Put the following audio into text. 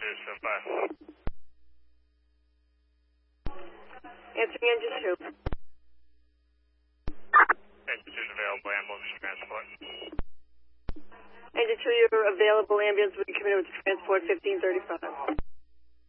075. Answering engine 2. Engine 2 is available, ambulance transport. Engine 2, you're available. Ambulance will be committed with transport 1535.